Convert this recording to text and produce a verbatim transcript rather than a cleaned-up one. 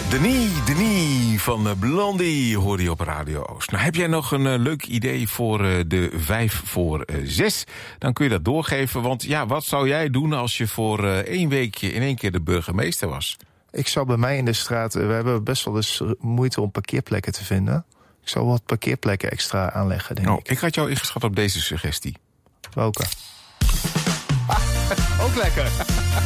Denis, Denis van Blondie hoorde je op Radio Oost. Nou, heb jij nog een uh, leuk idee voor uh, de vijf voor zes? Dan kun je dat doorgeven, want ja, wat zou jij doen als je voor uh, één weekje in één keer de burgemeester was? Ik zou bij mij in de straat, we hebben best wel eens moeite om parkeerplekken te vinden. Ik zou wat parkeerplekken extra aanleggen, denk nou, ik. Ik had jou ingeschat op deze suggestie. Welke? Ook lekker.